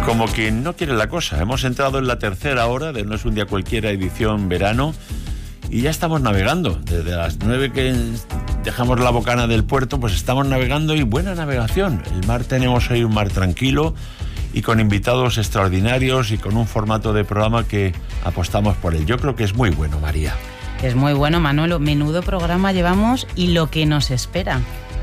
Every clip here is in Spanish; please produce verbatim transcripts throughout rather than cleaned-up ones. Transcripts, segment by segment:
Como quien no quiere la cosa, hemos entrado en la tercera hora de No es un día cualquiera, edición verano, y ya estamos navegando. Desde las nueve que dejamos la bocana del puerto, pues estamos navegando, y buena navegación. El mar tenemos hoy un mar tranquilo y con invitados extraordinarios y con un formato de programa que apostamos por él. Yo creo que es muy bueno, María. Es muy bueno, Manolo. Menudo programa llevamos y lo que nos espera.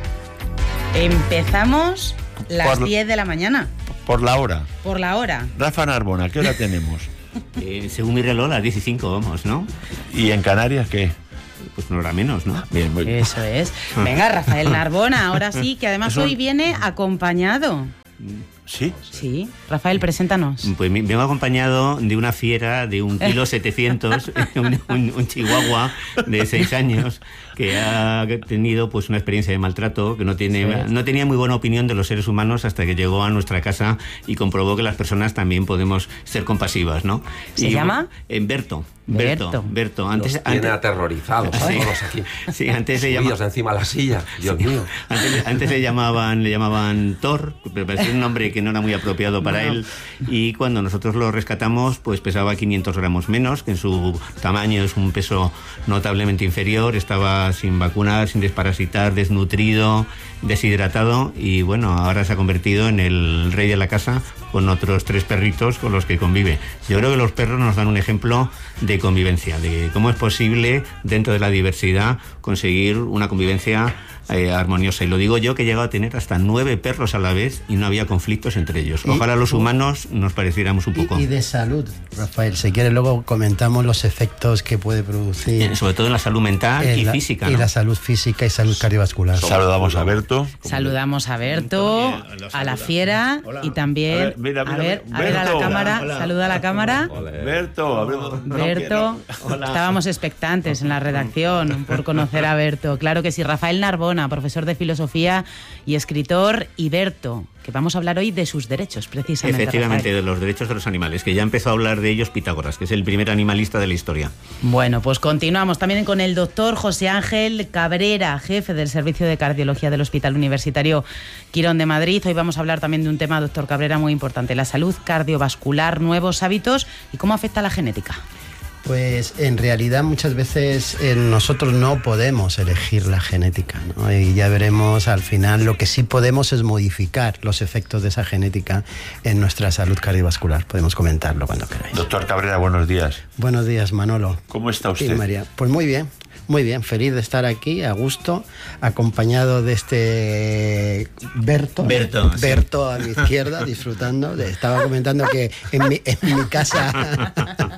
Empezamos las por, diez de la mañana. Por la hora. Por la hora. Rafa Narbona, ¿qué hora tenemos? Eh, según mi reloj, las diez y cinco vamos, ¿no? ¿Y en Canarias qué? Pues una hora menos, ¿no? Bien, muy bien. Eso es. Venga, Rafael Narbona, ahora sí, que además Eso... hoy viene acompañado. ¿Sí? Sí. Rafael, preséntanos. Pues vengo acompañado de una fiera de un kilo setecientos, un, un, un chihuahua de seis años que ha tenido pues una experiencia de maltrato, que no tiene sí. no tenía muy buena opinión de los seres humanos hasta que llegó a nuestra casa y comprobó que las personas también podemos ser compasivas, ¿no? ¿Se y, llama? En Berto. Berto, Berto. Berto. Antes, Los tiene antes, aterrorizados sí, a todos aquí. Sí, antes se llamaba encima de la silla, Dios sí. mío. Antes, antes le llamaban, le llamaban Thor, pero parecía un nombre que no era muy apropiado para no. él. Y cuando nosotros lo rescatamos, pues pesaba quinientos gramos menos, que en su tamaño es un peso notablemente inferior. Estaba sin vacunar, sin desparasitar, desnutrido, deshidratado, y bueno, ahora se ha convertido en el rey de la casa con otros tres perritos con los que convive. Yo creo que los perros nos dan un ejemplo de convivencia, de cómo es posible dentro de la diversidad conseguir una convivencia eh, armoniosa. Y lo digo yo, que he llegado a tener hasta nueve perros a la vez y no había conflictos entre ellos. Ojalá los humanos nos pareciéramos un poco. Y, y de salud, Rafael, si quieres luego comentamos los efectos que puede producir. Eh, sobre todo en la salud mental y la, física, Y ¿no? la salud física y salud cardiovascular. Saludamos a Berto. Saludamos a Berto, a la fiera. Hola. Y también a ver, mira, mira, a, ver a ver a la cámara. Hola, hola. Saluda a la cámara. Hola. Berto, a ver, Berto, no estábamos expectantes en la redacción por conocer a Berto. Claro que sí. Rafael Narbona, profesor de filosofía y escritor, y Berto, que vamos a hablar hoy de sus derechos, precisamente. Efectivamente, Rafael. De los derechos de los animales, que ya empezó a hablar de ellos Pitágoras, que es el primer animalista de la historia. Bueno, pues continuamos también con el doctor José Ángel Cabrera, jefe del Servicio de Cardiología del Hospital Universitario Quirón de Madrid. Hoy vamos a hablar también de un tema, doctor Cabrera, muy importante: la salud cardiovascular, nuevos hábitos y cómo afecta la genética. Pues en realidad muchas veces eh, nosotros no podemos elegir la genética, ¿no? Y ya veremos al final, lo que sí podemos es modificar los efectos de esa genética en nuestra salud cardiovascular. Podemos comentarlo cuando queráis. Doctor Cabrera, buenos días. Buenos días, Manolo. ¿Cómo está usted? Y María, pues muy bien. Muy bien, feliz de estar aquí, a gusto, acompañado de este Berto. Berto, Berto sí. a mi izquierda, disfrutando. De, estaba comentando que en mi, en mi casa...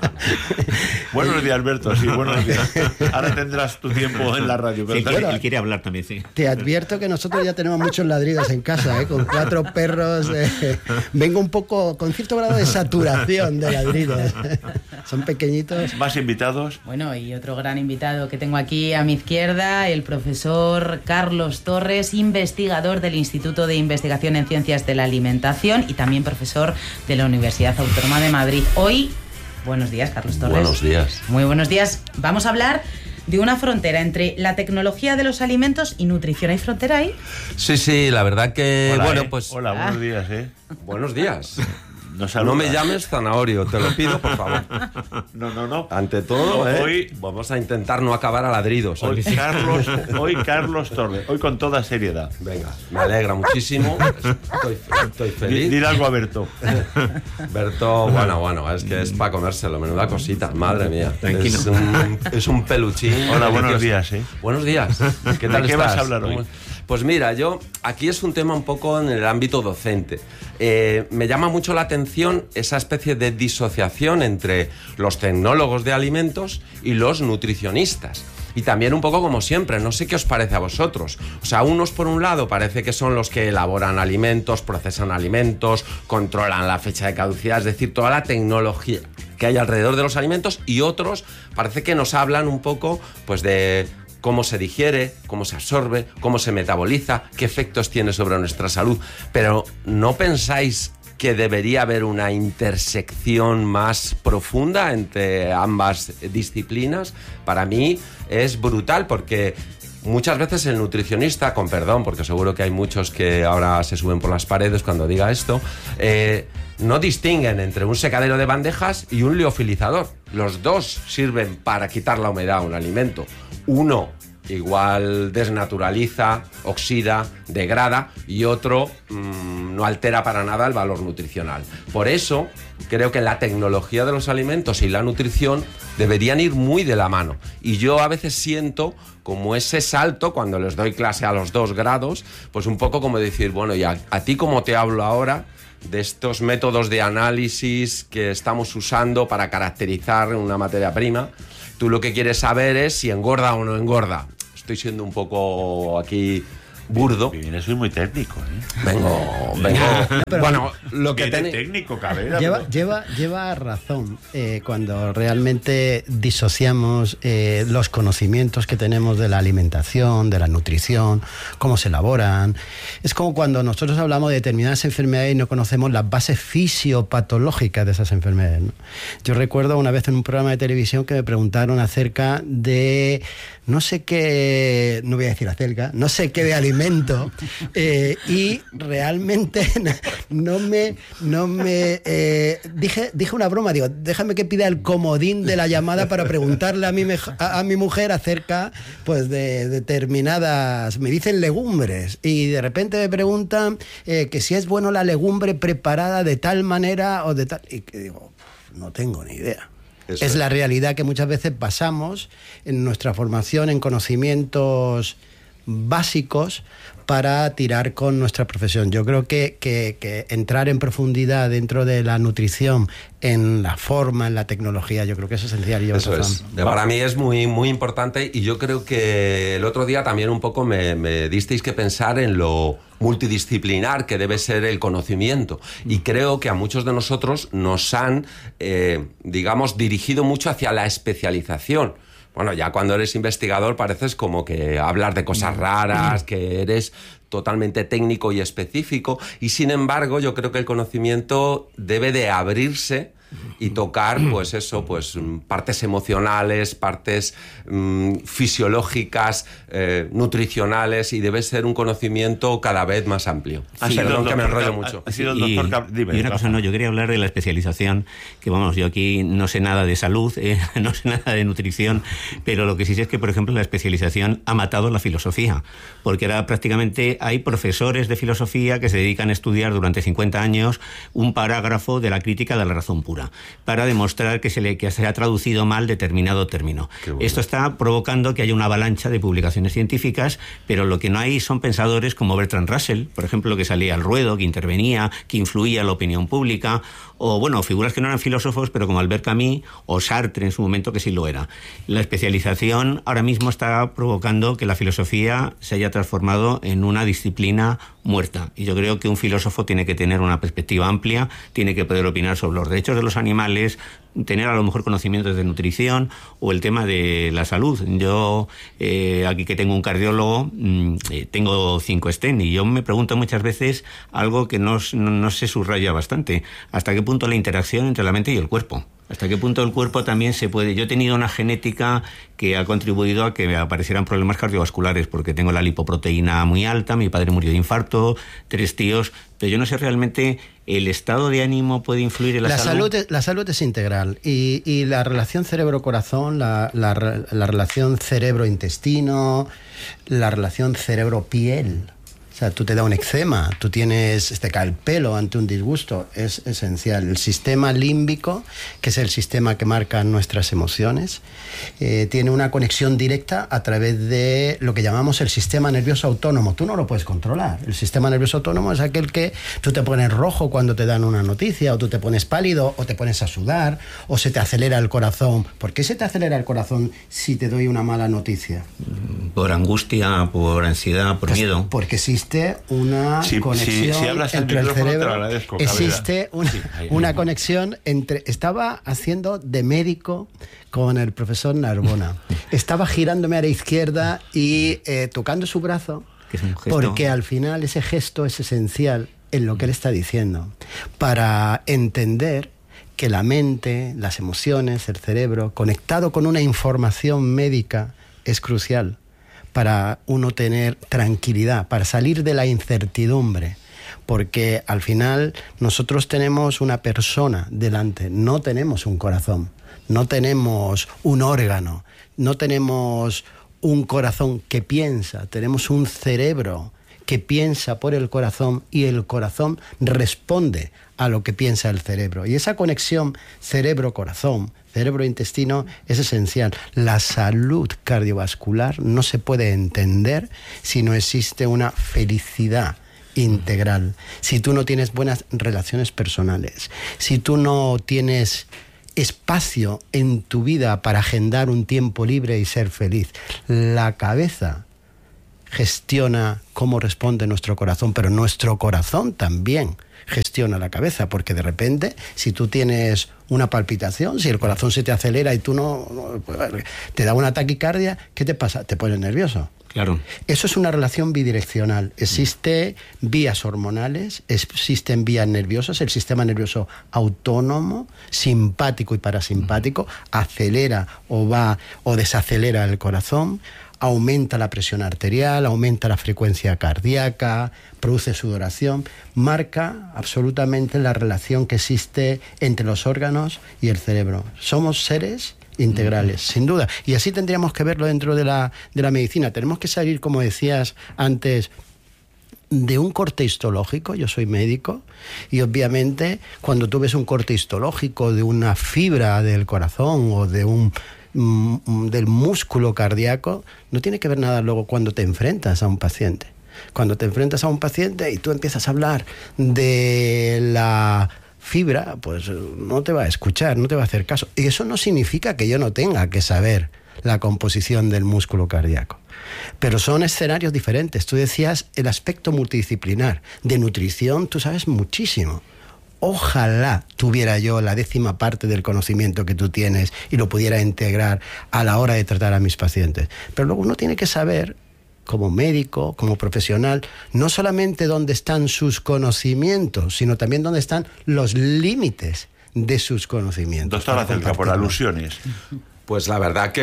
Buenos días, Berto, sí, buenos días. Ahora tendrás tu tiempo en la radio. Pero sí, quiere, él quiere hablar también, sí. Te advierto que nosotros ya tenemos muchos ladridos en casa, ¿eh? Con cuatro perros. Eh, vengo un poco con cierto grado de saturación de ladridos. Son pequeñitos. ¿Más invitados? Bueno, y otro gran invitado que tengo aquí a mi izquierda, el profesor Carlos Torres, investigador del Instituto de Investigación en Ciencias de la Alimentación y también profesor de la Universidad Autónoma de Madrid. Hoy, buenos días, Carlos Torres. Buenos días. Muy buenos días. Vamos a hablar de una frontera entre la tecnología de los alimentos y nutrición. ¿Hay frontera ahí? Sí, sí, la verdad que... Hola, bueno, eh. pues... Hola, buenos días, ¿eh? Buenos días. Nos no me llames Zanahorio, te lo pido, por favor. No, no, no. Ante todo, ¿eh? Hoy vamos a intentar no acabar a ladridos. Hoy, hoy Carlos, hoy Carlos Torres, hoy con toda seriedad. Venga, me alegra muchísimo. Estoy, estoy feliz. Dile algo a Berto. Berto, bueno, bueno, es que es para comérselo, menuda cosita, madre mía. Tranquilo. Es un, es un peluchín. Hola, buenos días, ¿eh? Buenos días. ¿Qué tal ¿De qué estás? vas a hablar hoy? Pues mira, yo aquí es un tema un poco en el ámbito docente. Eh, me llama mucho la atención esa especie de disociación entre los tecnólogos de alimentos y los nutricionistas. Y también un poco como siempre, no sé qué os parece a vosotros. O sea, unos por un lado parece que son los que elaboran alimentos, procesan alimentos, controlan la fecha de caducidad, es decir, toda la tecnología que hay alrededor de los alimentos, y otros parece que nos hablan un poco pues de cómo se digiere, cómo se absorbe, cómo se metaboliza, qué efectos tiene sobre nuestra salud. Pero ¿no pensáis que debería haber una intersección más profunda entre ambas disciplinas? Para mí es brutal, porque muchas veces el nutricionista, con perdón, porque seguro que hay muchos que ahora se suben por las paredes cuando diga esto, eh, no distinguen entre un secadero de bandejas y un liofilizador. Los dos sirven para quitar la humedad a un alimento. Uno igual desnaturaliza, oxida, degrada, y otro mmm, no altera para nada el valor nutricional. Por eso creo que la tecnología de los alimentos y la nutrición deberían ir muy de la mano. Y yo a veces siento como ese salto, cuando les doy clase a los dos grados, pues un poco como decir, bueno, ¿y a, a ti cómo te hablo ahora de estos métodos de análisis que estamos usando para caracterizar una materia prima? Tú lo que quieres saber es si engorda o no engorda. Estoy siendo un poco aquí burdo. Bien, soy muy técnico, ¿eh? Vengo, vengo. Pero bueno, lo que tiene tiene técnico, Cabrera. Lleva, pero... lleva, lleva razón eh, cuando realmente disociamos eh, los conocimientos que tenemos de la alimentación, de la nutrición, cómo se elaboran. Es como cuando nosotros hablamos de determinadas enfermedades y no conocemos las bases fisiopatológicas de esas enfermedades, ¿no? Yo recuerdo una vez en un programa de televisión que me preguntaron acerca de no sé qué, no voy a decir acerca, no sé qué de alimento, eh, y realmente no me, no me eh, dije, dije una broma, digo, déjame que pida el comodín de la llamada para preguntarle a mi, a, a mi mujer acerca pues de determinadas, me dicen legumbres, y de repente me preguntan eh, que si es bueno la legumbre preparada de tal manera o de tal, y que digo, no tengo ni idea. Eso es la realidad que muchas veces basamos en nuestra formación en conocimientos básicos para tirar con nuestra profesión. Yo creo que, que, que entrar en profundidad dentro de la nutrición, en la forma, en la tecnología, yo creo que es esencial. Yo Eso es. Para mí es muy, muy importante, y yo creo que el otro día también un poco me, me disteis que pensar en lo multidisciplinar que debe ser el conocimiento, y creo que a muchos de nosotros nos han, eh, digamos, dirigido mucho hacia la especialización. Bueno, ya cuando eres investigador pareces como que hablas de cosas raras, que eres totalmente técnico y específico, y sin embargo yo creo que el conocimiento debe de abrirse y tocar, pues eso, pues partes emocionales, partes mmm, fisiológicas, eh, nutricionales, y debe ser un conocimiento cada vez más amplio. Sí, Perdón que me enrollo Cap- mucho. Ha sido el Y, doctor Cap- dime, y una cosa, no, yo quería hablar de la especialización, que vamos, yo aquí no sé nada de salud, eh, no sé nada de nutrición, pero lo que sí sé es que, por ejemplo, la especialización ha matado la filosofía, porque ahora prácticamente hay profesores de filosofía que se dedican a estudiar durante cincuenta años un parágrafo de la crítica de la razón pura, para demostrar que se, le, que se ha traducido mal determinado término. Bueno. Esto está provocando que haya una avalancha de publicaciones científicas, pero lo que no hay son pensadores como Bertrand Russell, por ejemplo, que salía al ruedo, que intervenía, que influía en la opinión pública, o bueno, figuras que no eran filósofos, pero como Albert Camus o Sartre en su momento, que sí lo era. La especialización ahora mismo está provocando que la filosofía se haya transformado en una disciplina muerta, y yo creo que un filósofo tiene que tener una perspectiva amplia, tiene que poder opinar sobre los derechos de los animales, tener a lo mejor conocimientos de nutrición o el tema de la salud. Yo, eh, aquí que tengo un cardiólogo, mmm, eh, tengo cinco stent, y yo me pregunto muchas veces algo que no, no, no se subraya bastante: ¿hasta qué punto la interacción entre la mente y el cuerpo? ¿Hasta qué punto el cuerpo también se puede...? Yo he tenido una genética que ha contribuido a que me aparecieran problemas cardiovasculares, porque tengo la lipoproteína muy alta, mi padre murió de infarto, tres tíos, pero yo no sé realmente el estado de ánimo puede influir en la, la salud. salud. La salud es integral, y, y la relación cerebro-corazón, la, la, la relación cerebro-intestino, la relación cerebro-piel. O sea, tú te da un eczema, tú tienes, te cae el pelo ante un disgusto, es esencial. El sistema límbico, que es el sistema que marca nuestras emociones, eh, tiene una conexión directa a través de lo que llamamos el sistema nervioso autónomo. Tú no lo puedes controlar. El sistema nervioso autónomo es aquel que tú te pones rojo cuando te dan una noticia, o tú te pones pálido, o te pones a sudar, o se te acelera el corazón. ¿Por qué se te acelera el corazón si te doy una mala noticia? Por angustia, por ansiedad, por pues, miedo. Porque existe una sí, conexión sí, si hablas entre el micrófono, cerebro. te lo agradezco, existe una, sí, ahí, una ahí. conexión entre... Estaba haciendo de médico con el profesor Narbona. Estaba girándome a la izquierda y eh, tocando su brazo, que es un gesto. Porque al final ese gesto es esencial en lo que él está diciendo, para entender que la mente, las emociones, el cerebro, conectado con una información médica, es crucial para uno tener tranquilidad, para salir de la incertidumbre. Porque al final nosotros tenemos una persona delante, no tenemos un corazón, no tenemos un órgano, no tenemos un corazón que piensa, tenemos un cerebro que piensa por el corazón y el corazón responde a lo que piensa el cerebro. Y esa conexión cerebro-corazón, cerebro-intestino es esencial. La salud cardiovascular no se puede entender si no existe una felicidad integral, si tú no tienes buenas relaciones personales, si tú no tienes espacio en tu vida para agendar un tiempo libre y ser feliz. La cabeza gestiona cómo responde nuestro corazón, pero nuestro corazón también gestiona la cabeza, porque de repente, si tú tienes una palpitación, si el corazón se te acelera y tú no, no te da una taquicardia, ¿qué te pasa? Te pones nervioso. Claro. Eso es una relación bidireccional. Existen vías hormonales, existen vías nerviosas. El sistema nervioso autónomo, simpático y parasimpático, acelera o va o desacelera el corazón, aumenta la presión arterial, aumenta la frecuencia cardíaca, produce sudoración, marca absolutamente la relación que existe entre los órganos y el cerebro. Somos seres integrales, sin duda. Y así tendríamos que verlo dentro de la, de la medicina. Tenemos que salir, como decías antes, de un corte histológico. Yo soy médico y obviamente cuando tú ves un corte histológico de una fibra del corazón o de un mm, del músculo cardíaco, no tiene que ver nada luego cuando te enfrentas a un paciente. Cuando te enfrentas a un paciente y tú empiezas a hablar de la fibra, pues no te va a escuchar, no te va a hacer caso. Y eso no significa que yo no tenga que saber la composición del músculo cardíaco. Pero son escenarios diferentes. Tú decías el aspecto multidisciplinar. De nutrición tú sabes muchísimo. Ojalá tuviera yo la décima parte del conocimiento que tú tienes y lo pudiera integrar a la hora de tratar a mis pacientes. Pero luego uno tiene que saber, como médico, como profesional, no solamente dónde están sus conocimientos, sino también dónde están los límites de sus conocimientos. Doctor Acelga, por alusiones. Pues la verdad que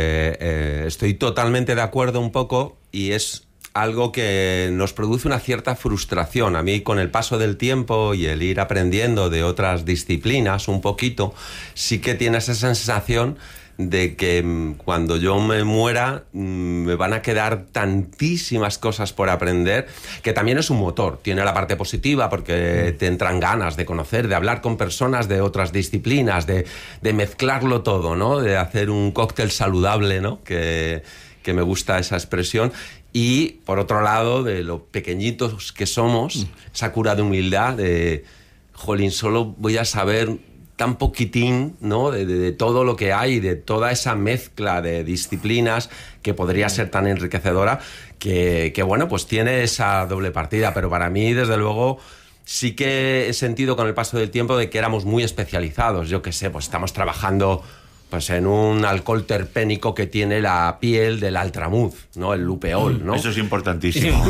eh, estoy totalmente de acuerdo un poco, y es algo que nos produce una cierta frustración. A mí, con el paso del tiempo y el ir aprendiendo de otras disciplinas un poquito, sí que tiene esa sensación de que cuando yo me muera me van a quedar tantísimas cosas por aprender, que también es un motor. Tiene la parte positiva porque te entran ganas de conocer, de hablar con personas de otras disciplinas, de, de mezclarlo todo, ¿no? De hacer un cóctel saludable, ¿no? Que, que me gusta esa expresión. Y, por otro lado, de lo pequeñitos que somos, esa cura de humildad, de, jolín, solo voy a saber tan poquitín, ¿no? De, de, de todo lo que hay, de toda esa mezcla de disciplinas que podría ser tan enriquecedora, que, que bueno, pues tiene esa doble partida. Pero para mí, desde luego, sí que he sentido con el paso del tiempo de que éramos muy especializados. Yo qué sé, pues estamos trabajando pues en un alcohol terpénico que tiene la piel del altramuz, ¿no? El lupeol, ¿no? Eso es importantísimo.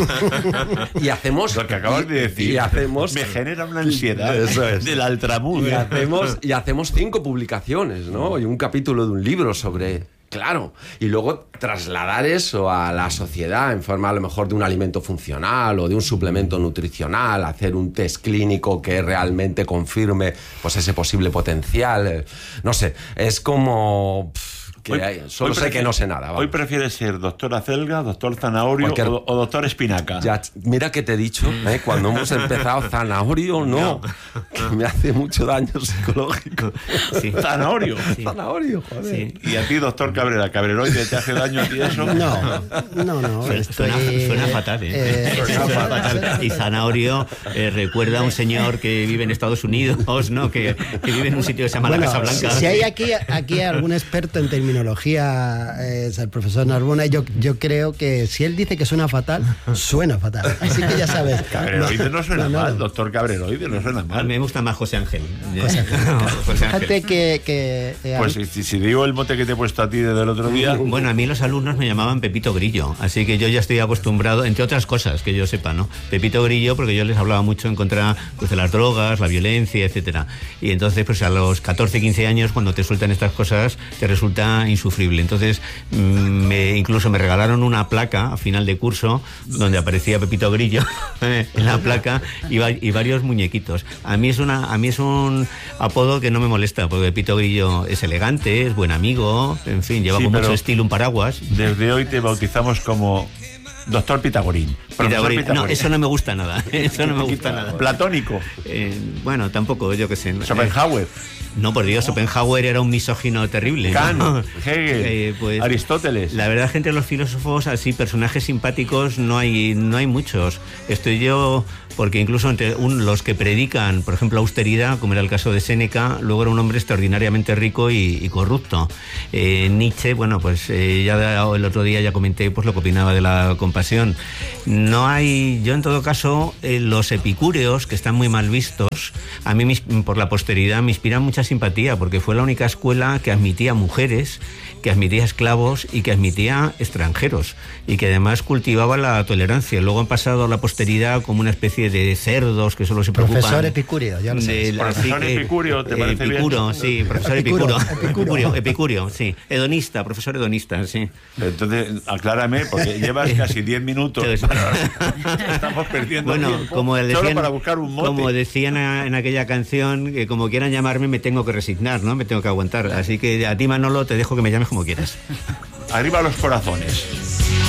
Y hacemos... Lo que acabas de decir. Y hacemos... Me genera una ansiedad. Eso es. Del altramuz. Y hacemos, y hacemos cinco publicaciones, ¿no? Y un capítulo de un libro sobre... Claro, y luego trasladar eso a la sociedad en forma a lo mejor de un alimento funcional o de un suplemento nutricional, hacer un test clínico que realmente confirme pues ese posible potencial, no sé, es como... Pff, que hoy, hay, solo hoy sé prefiere, que no sé nada. Vamos. Hoy prefieres ser doctor Acelga, doctor Zanahorio Cualquier... o, o doctor Espinaca. Ya, mira que te he dicho, ¿eh? Cuando hemos empezado, Zanahorio no, que me hace mucho daño psicológico. Sí. Zanahorio. Sí. Zanahorio, joder. Sí. Y a ti, doctor Cabrera, ¿Cabreroide te hace daño a ti eso? No, no, no. Suena, estoy, suena, suena fatal, ¿eh? eh suena fatal. Y Zanahorio eh, recuerda a un señor que vive en Estados Unidos, ¿no? Que, que vive en un sitio que se llama bueno, la Casa Blanca. Si hay aquí, aquí algún experto en terminología, es el profesor Narbona. Yo, yo creo que si él dice que suena fatal, suena fatal. Así que ya sabes. Cabreroide no suena no, no, mal, no. doctor Cabreroide no suena mal. A mí me gusta más José Ángel. José Ángel. No, José Ángel. Fíjate que... que eh, Pues si, si digo el mote que te he puesto a ti desde el otro día... Bueno, a mí los alumnos me llamaban Pepito Grillo, así que yo ya estoy acostumbrado, entre otras cosas que yo sepa, ¿no? Pepito Grillo, porque yo les hablaba mucho en contra pues, de las drogas, la violencia, etcétera. Y entonces, pues a los catorce, quince años, cuando te sueltan estas cosas, te resultan era insufrible. Entonces, me, incluso me regalaron una placa a final de curso donde aparecía Pepito Grillo en la placa y, va, y varios muñequitos. A mí es una, a mí es un apodo que no me molesta, porque Pepito Grillo es elegante, es buen amigo, en fin, lleva sí, con mucho estilo un paraguas. Desde hoy te bautizamos como Doctor Pitagorín. Pitagorín. No, eso no me gusta nada. Eso no me gusta nada. Platónico. Eh, bueno, tampoco, yo qué sé. Schopenhauer. No, por Dios, Schopenhauer era un misógino terrible. Kant, ¿no? Hegel, eh, pues, Aristóteles. La verdad es que entre los filósofos así, personajes simpáticos, no hay, no hay muchos. Estoy yo, porque incluso entre un, los que predican, por ejemplo, austeridad, como era el caso de Séneca, luego era un hombre extraordinariamente rico y, y corrupto. Eh, Nietzsche, bueno, pues eh, ya el otro día ya comenté pues lo que opinaba de la compasión. No hay, yo en todo caso, eh, los epicúreos, que están muy mal vistos, a mí por la posteridad me inspiran mucha simpatía, porque fue la única escuela que admitía mujeres, que admitía esclavos y que admitía extranjeros, y que además cultivaba la tolerancia. Luego han pasado a la posteridad como una especie de cerdos que solo se preocupan. Profesor Epicúreo, ya lo sé. Profesor Epicúreo, ¿te parece Epicuro, bien? Sí, profesor Epicuro. Epicúreo, Epicúreo, sí. Hedonista, profesor hedonista, sí. Entonces, aclárame, porque llevas casi diez minutos. Estamos perdiendo bueno, tiempo como decían, solo para buscar un mote. Como decían en aquella canción, que como quieran llamarme me tengo que resignar, ¿no? Me tengo que aguantar. Así que a ti, Manolo, te dejo que me llames como quieras. Arriba los corazones.